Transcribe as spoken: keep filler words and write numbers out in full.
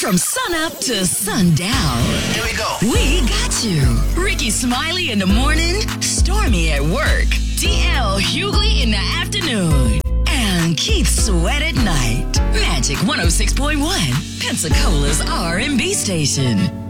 From sunup to sundown. Here we go. We got you. Ricky Smiley in the morning, Stormy at work, D L Hughley in the afternoon, and Keith Sweat at night. Magic one oh six point one, Pensacola's R and B station.